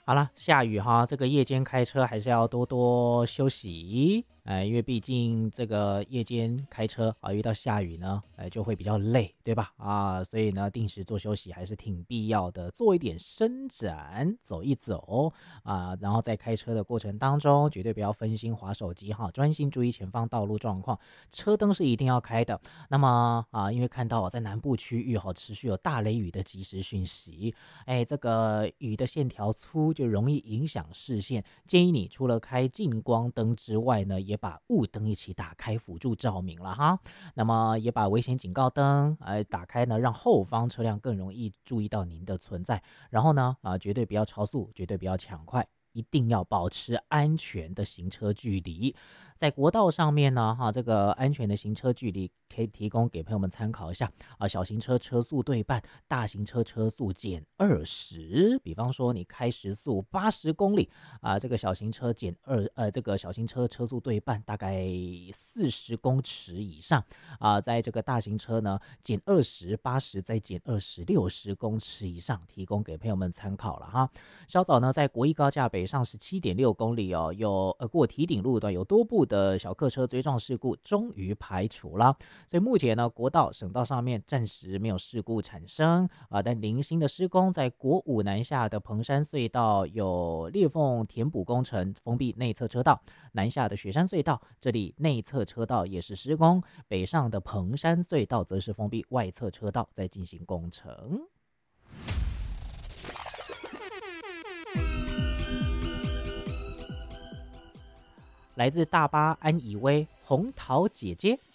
好了，下雨哈，这个夜间开车还是要多多休息，因为毕竟这个夜间开车啊，遇到下雨呢，就会比较累，对吧？啊，所以呢，定时做休息还是挺必要的，做一点伸展，走一走啊，然后在开车的过程当中，绝对不要分心滑手机哈，专心注意前方道路状况，车灯是一定要开的。那么啊，因为看到在南部区域哈，持续有大雷雨的即时讯息。这个雨的线条粗，就容易影响视线。建议你除了开近光灯之外呢，也把雾灯一起打开，辅助照明了哈。那么也把危险警告灯打开呢，让后方车辆更容易注意到您的存在。然后呢，绝对不要超速，绝对不要抢快。一定要保持安全的行车距离，在国道上面呢，这个安全的行车距离可以提供给朋友们参考一下啊。小型车车速对半，大型车车速减20。比方说你开时速80公里啊，这个小型车这个小型车车速对半，大概40公尺以上啊。在这个大型车呢，减20，80再减20，60公尺以上，提供给朋友们参考了哈。稍早呢，在国一高架北上17.6公里哦，过提顶路段有多部的小客车追撞事故，终于排除了。所以目前呢，国道、省道上面暂时没有事故产生啊，但零星的施工在国五南下的彭山隧道有裂缝填补工程，封闭内侧车道；南下的雪山隧道这里内侧车道也是施工，北上的彭山隧道则是封闭外侧车道在进行工程。来自大巴安以威红桃姐姐